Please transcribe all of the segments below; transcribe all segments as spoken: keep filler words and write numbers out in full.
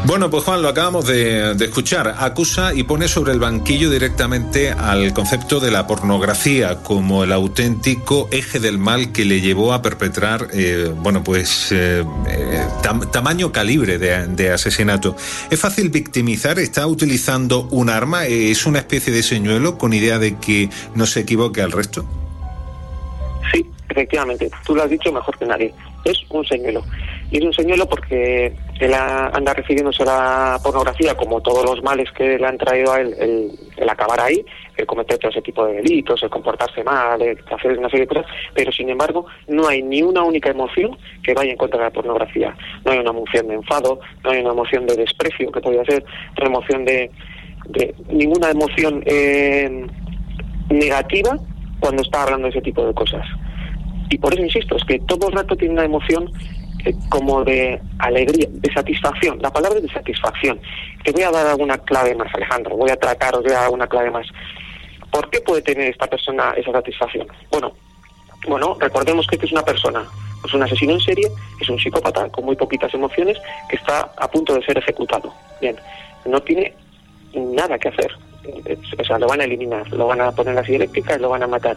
Bueno, pues Juan, lo acabamos de, de escuchar. Acusa y pone sobre el banquillo directamente al concepto de la pornografía como el auténtico eje del mal que le llevó a perpetrar, eh, bueno, pues eh, eh, tam- tamaño calibre de, de asesinato. ¿Es fácil victimizar? ¿Está utilizando un arma? ¿Es una especie de señuelo con idea de que no se equivoque al resto? Sí, efectivamente. Tú lo has dicho mejor que nadie. Es un señuelo. Y es un señuelo porque él anda refiriéndose a la pornografía como todos los males que le han traído a él el, el acabar ahí, el cometer todo ese tipo de delitos, el comportarse mal, el hacer una serie de cosas, pero sin embargo no hay ni una única emoción que vaya en contra de la pornografía. No hay una emoción de enfado, no hay una emoción de desprecio, que podría ser una emoción de, de ninguna emoción eh, negativa cuando está hablando de ese tipo de cosas. Y por eso insisto, es que todo el rato tiene una emoción eh, como de alegría, de satisfacción. La palabra es de satisfacción. Te voy a dar alguna clave más, Alejandro. Voy a tratar, os voy a dar una clave más. ¿Por qué puede tener esta persona esa satisfacción? Bueno, bueno, recordemos que esta es una persona, es un asesino en serie, es un psicópata con muy poquitas emociones que está a punto de ser ejecutado. Bien, no tiene nada que hacer. O sea, lo van a eliminar, lo van a poner en la silla eléctrica y lo van a matar.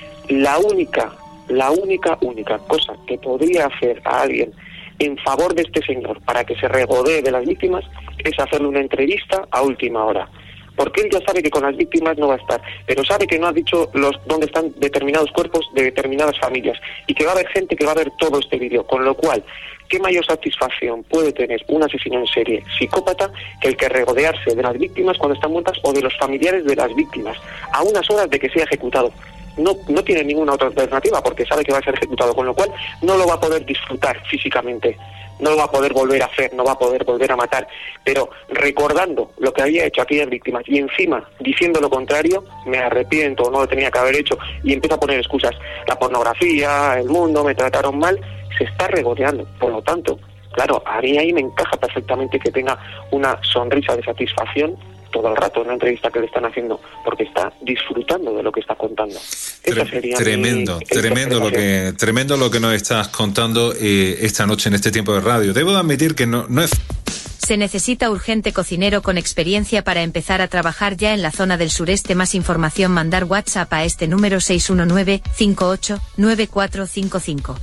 La única La única, única cosa que podría hacer a alguien en favor de este señor para que se regodee de las víctimas es hacerle una entrevista a última hora. Porque él ya sabe que con las víctimas no va a estar, pero sabe que no ha dicho los dónde están determinados cuerpos de determinadas familias y que va a haber gente que va a ver todo este vídeo, con lo cual, ¿qué mayor satisfacción puede tener un asesino en serie psicópata que el que regodearse de las víctimas cuando están muertas o de los familiares de las víctimas a unas horas de que sea ejecutado? No, no tiene ninguna otra alternativa porque sabe que va a ser ejecutado, con lo cual no lo va a poder disfrutar físicamente, no lo va a poder volver a hacer, no va a poder volver a matar, pero recordando lo que había hecho aquellas víctimas y encima diciendo lo contrario, me arrepiento, no lo tenía que haber hecho, y empieza a poner excusas, la pornografía, el mundo, me trataron mal, se está regodeando. Por lo tanto, claro, a mí ahí me encaja perfectamente que tenga una sonrisa de satisfacción todo el rato en una entrevista que le están haciendo, porque está disfrutando de lo que está contando. Esa sería tremendo, mi tremendo lo que tremendo lo que nos estás contando eh, esta noche en este tiempo de radio. Debo de admitir que no, no es... Se necesita urgente cocinero con experiencia para empezar a trabajar ya en la zona del sureste. Más información, mandar WhatsApp a este número seis uno nueve, cinco ocho, nueve cuatro cinco cinco.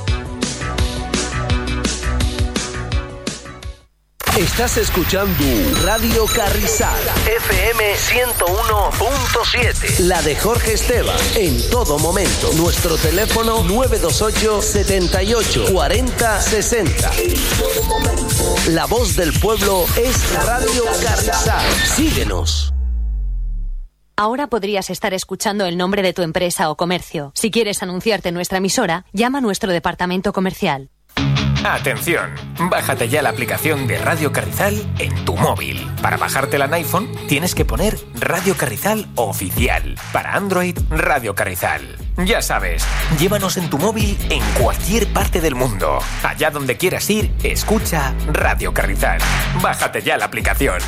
Estás escuchando Radio Carrizal, F M ciento uno punto siete, la de Jorge Esteban, en todo momento. Nuestro teléfono nueve dos ocho, setenta y ocho, cuarenta sesenta. La voz del pueblo es Radio Carrizal. Síguenos. Ahora podrías estar escuchando el nombre de tu empresa o comercio. Si quieres anunciarte en nuestra emisora, llama a nuestro departamento comercial. Atención, bájate ya la aplicación de Radio Carrizal en tu móvil. Para bajártela en iPhone tienes que poner Radio Carrizal Oficial. Para Android, Radio Carrizal. Ya sabes, llévanos en tu móvil en cualquier parte del mundo. Allá donde quieras ir, escucha Radio Carrizal. Bájate ya la aplicación.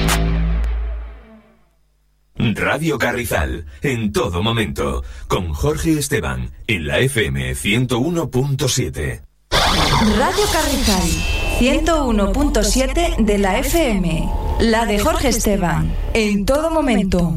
Radio Carrizal, en todo momento, con Jorge Esteban, en la F M ciento uno punto siete. Radio Carrizal, ciento uno punto siete de la F M, la de Jorge Esteban, en todo momento.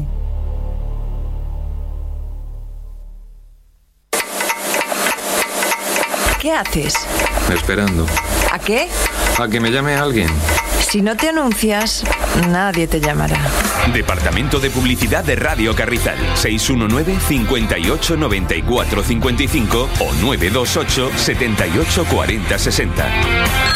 ¿Qué haces? Esperando. ¿A qué? A que me llame alguien. Si no te anuncias, nadie te llamará. Departamento de Publicidad de Radio Carrizal, seis uno nueve, cinco ocho, nueve cuatro cinco cinco o nueve dos ocho, setenta y ocho cuarenta sesenta.